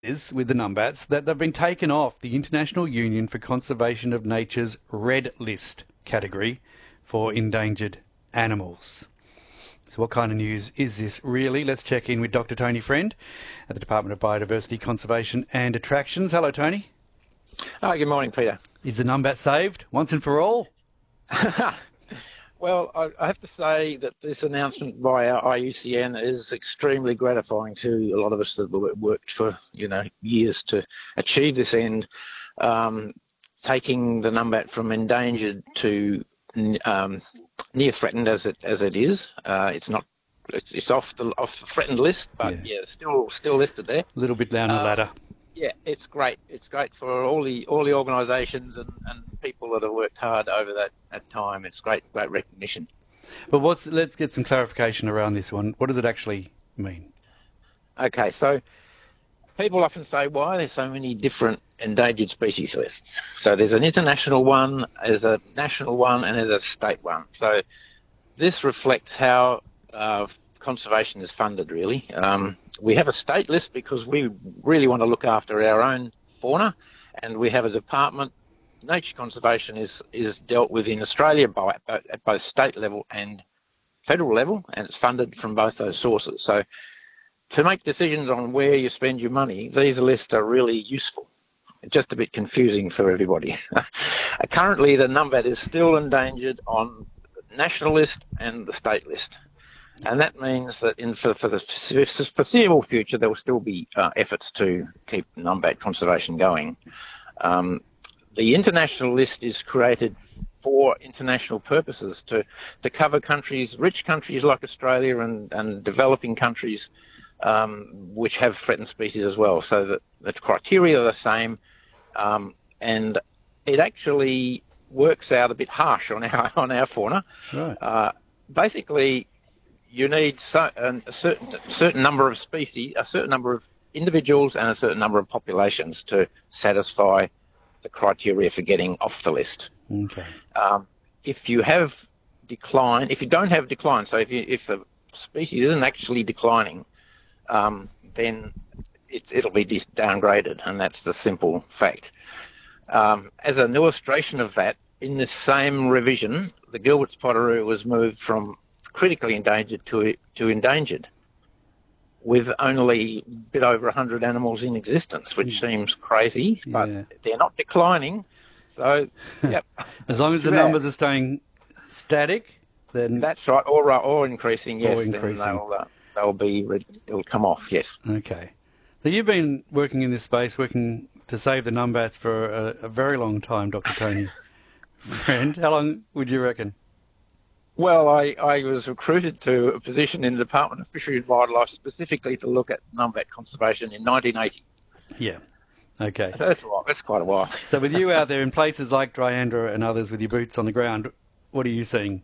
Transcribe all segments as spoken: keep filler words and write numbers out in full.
is with the numbats that they've been taken off the International Union for Conservation of Nature's Red List category for endangered animals. So what kind of news is this really? Let's check in with Doctor Tony Friend at the Department of Biodiversity, Conservation and Attractions. Hello, Tony. Oh, good morning, Peter. Is the numbat saved once and for all? Well, I, I have to say that this announcement by our I U C N is extremely gratifying to a lot of us that worked for, you know, years to achieve this end. Um, taking the numbat from endangered to um, near threatened as it as it is, uh, it's not. It's, it's off the off the threatened list, but yeah, yeah still still listed there. A little bit down the uh, ladder. Yeah, it's great. It's great for all the all the organisations and, and people that have worked hard over that, that time. It's great, great recognition. But what's let's get some clarification around this one. What does it actually mean? Okay, so people often say, why are there so many different endangered species lists? So there's an international one, there's a national one, and there's a state one. So this reflects how uh, conservation is funded, really. Um, we have a state list because we really want to look after our own fauna, and we have a department. Nature conservation is, is dealt with in Australia by, at both state level and federal level, and it's funded from both those sources. So to make decisions on where you spend your money, these lists are really useful. It's just a bit confusing for everybody. Currently, the numbat is still endangered on the national list and the state list. And that means that in for, for the foreseeable future, there will still be uh, efforts to keep numbat conservation going. Um, the international list is created for international purposes to, to cover countries, rich countries like Australia and, and developing countries um, which have threatened species as well. So that the criteria are the same, um, and it actually works out a bit harsh on our on our fauna. Right. Uh, basically, you need so, a certain certain number of species, a certain number of individuals, and a certain number of populations to satisfy the criteria for getting off the list. Okay. Um, if you have decline, if you don't have decline, so if you, if the species isn't actually declining, um, then it, it'll be downgraded, and that's the simple fact. Um, as an illustration of that, in this same revision, the Gilbert's potteroo was moved from critically endangered to to endangered, with only a bit over one hundred animals in existence, which seems crazy, but yeah. They're not declining. So, yep. As long as the numbers are staying static, then that's right, or or increasing. Yes, or increasing. Then they'll, uh, they'll be it'll come off. Yes. Okay. So you've been working in this space, working to save the numbats for a, a very long time, Doctor Tony Friend. How long would you reckon? Well, I, I was recruited to a position in the Department of Fisheries and Wildlife specifically to look at numbat conservation in nineteen eighty. Yeah. Okay. So that's a while. That's quite a while. So with you out there in places like Dryandra and others with your boots on the ground, what are you seeing?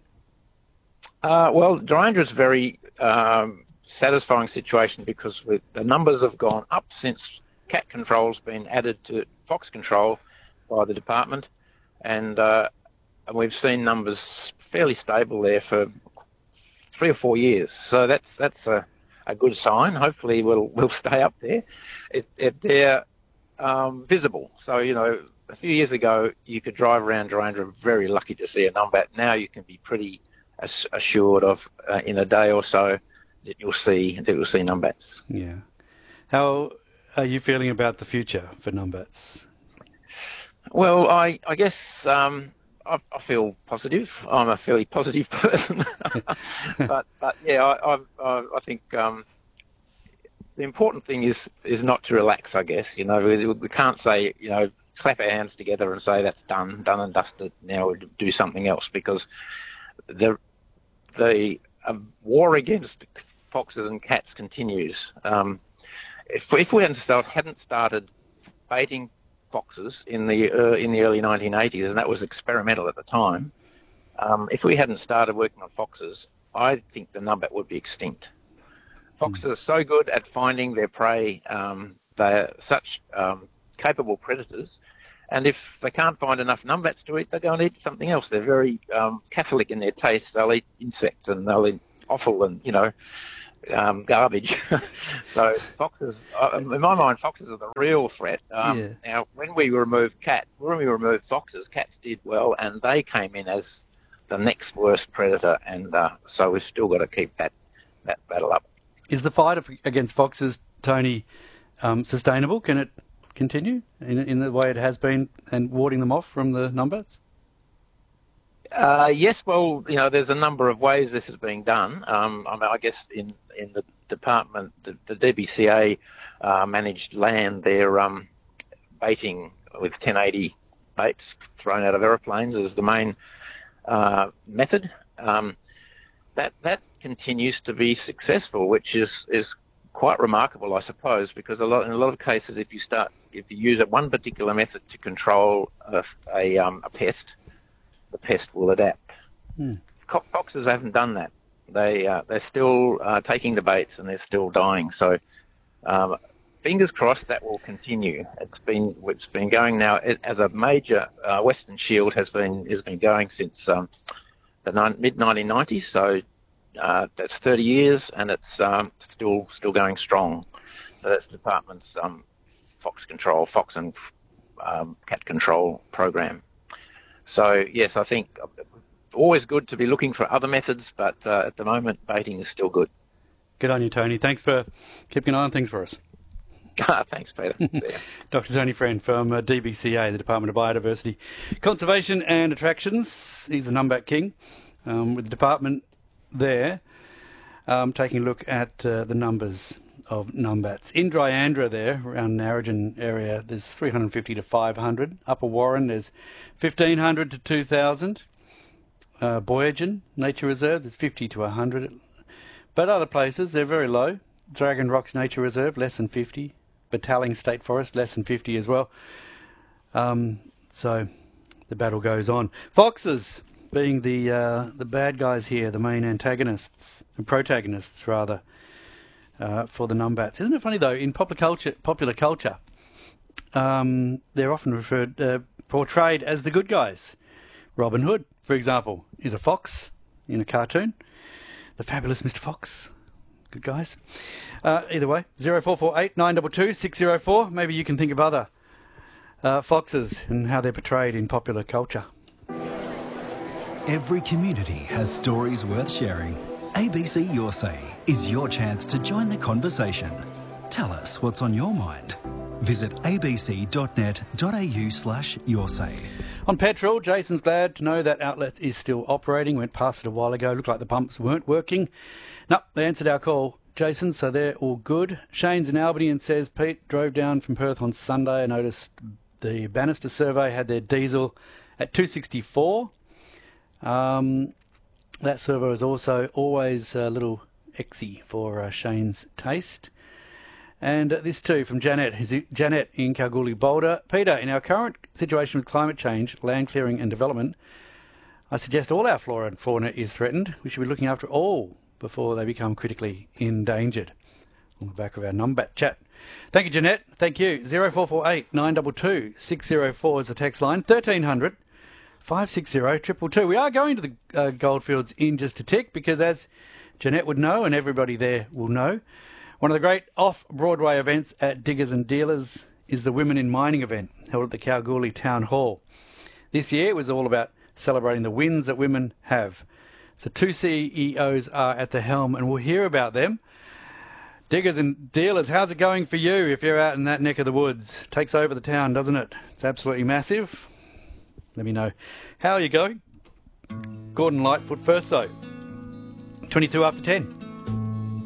Uh, well, Dryandra is a very um, satisfying situation because with the numbers have gone up since cat control's been added to fox control by the department, and, uh, and we've seen numbers fairly stable there for three or four years. So that's that's a, a good sign. Hopefully we'll we'll stay up there. It, it, they're um, visible. So, you know, a few years ago you could drive around Dryandra, very lucky to see a numbat. Now you can be pretty ass- assured of uh, in a day or so that you'll see that you'll see numbats. Yeah. How are you feeling about the future for numbats? Well, I I guess. Um, I, I feel positive. I'm a fairly positive person, but but yeah, I I, I think um, the important thing is is not to relax. I guess you know we, we can't say you know clap our hands together and say that's done, done and dusted. Now we do something else because the the um, war against foxes and cats continues. Um, if if we hadn't started hadn't started baiting foxes in the uh, in the early nineteen eighties, and that was experimental at the time. Um, if we hadn't started working on foxes, I think the numbat would be extinct. Foxes mm. are so good at finding their prey; um, they're such um, capable predators, and if they can't find enough numbats to eat, they go and eat something else. They're very um, Catholic in their taste. They'll eat insects and they'll eat offal, and you know, um, garbage. So foxes, uh, in my mind, foxes are the real threat. Um, Yeah. Now, when we removed cat, when we removed foxes, cats did well, and they came in as the next worst predator, and uh, so we've still got to keep that that battle up. Is the fight against foxes, Tony, um, sustainable? Can it continue in, in the way it has been and warding them off from the numbats? Uh, yes, well, you know, there's a number of ways this is being done. Um, I mean, I guess in, in the department, the, the D B C A uh, managed land their um, baiting with ten eighty baits thrown out of aeroplanes as the main uh, method. Um, that that continues to be successful, which is, is quite remarkable, I suppose, because a lot in a lot of cases, if you start if you use one particular method to control a a, um, a pest, the pest will adapt. Hmm. Foxes haven't done that. They uh, they're still uh, taking the baits and they're still dying. So, um, fingers crossed that will continue. It's been it's been going now it, as a major uh, Western Shield has been has been going since um, the mid nineteen nineties. So uh, that's thirty years, and it's um, still still going strong. So that's the department's um, fox control, fox and um, cat control program. So, yes, I think always good to be looking for other methods, but uh, at the moment, baiting is still good. Good on you, Tony. Thanks for keeping an eye on things for us. Thanks, Peter. Yeah. Doctor Tony Friend from uh, D B C A, the Department of Biodiversity, Conservation and Attractions. He's the numbat king um, with the department there, um, taking a look at uh, the numbers of numbats. In Dryandra there, around Narrogin area, there's three hundred fifty to five hundred. Upper Warren, there's fifteen hundred to two thousand. Uh, Boyagan Nature Reserve, there's fifty to one hundred. But other places, they're very low. Dragon Rocks Nature Reserve, less than fifty. Batalling State Forest, less than fifty as well. Um, so the battle goes on. Foxes being the uh, the bad guys here, the main antagonists, and protagonists rather, uh, for the numbats. Isn't it funny though? In popular culture, popular culture, um, they're often referred uh, portrayed as the good guys. Robin Hood, for example, is a fox in a cartoon. The fabulous Mister Fox. Good guys. Uh, either way, zero four four eight nine two two six zero four. Maybe you can think of other uh, foxes and how they're portrayed in popular culture. Every community has stories worth sharing. A B C Your Say is your chance to join the conversation. Tell us what's on your mind. Visit abc.net.au slash your say. On petrol, Jason's glad to know that outlet is still operating. Went past it a while ago. Looked like the pumps weren't working. No, they answered our call, Jason, so they're all good. Shane's in Albany and says, Pete, drove down from Perth on Sunday. I noticed the Bannister survey had their diesel at two sixty-four. Um, that servo is also always a little exy for uh, Shane's taste. And uh, this too from Janet. Is it Janet in Kalgoorlie Boulder. Peter, in our current situation with climate change, land clearing and development, I suggest all our flora and fauna is threatened. We should be looking after all before they become critically endangered. On the back of our numbat chat. Thank you, Jeanette. Thank you. zero four four eight nine two two six zero four is the text line. thirteen hundred five six zero two two two. We are going to the uh, goldfields in just a tick because, as Jeanette would know and everybody there will know, one of the great off-Broadway events at Diggers and Dealers is the Women in Mining event held at the Kalgoorlie Town Hall. This year it was all about celebrating the wins that women have. So two C E Os are at the helm and we'll hear about them. Diggers and Dealers, how's it going for you if you're out in that neck of the woods? Takes over the town, doesn't it? It's absolutely massive. Let me know how you going. Gordon Lightfoot first though. twenty-two after ten.